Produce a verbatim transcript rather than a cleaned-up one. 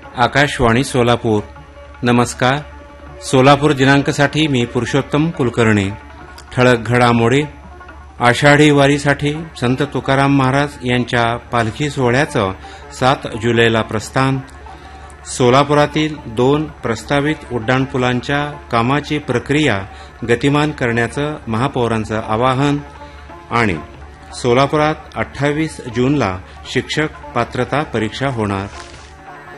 आकाशवाणी सोलापूर. नमस्कार. सोलापूर दिनांकसाठी मी पुरुषोत्तम कुलकर्णी. ठळक घडामोडी. आषाढी वारीसाठी संत तुकाराम महाराज यांच्या पालखी सोहळ्याचं सात जुलैला प्रस्थान. सोलापुरातील दोन प्रस्तावित उड्डाणपुलांच्या कामाची प्रक्रिया गतिमान करण्याचं महापौरांचं आवाहन. आणि सोलापुरात अठ्ठावीस जूनला शिक्षक पात्रता परीक्षा होणार.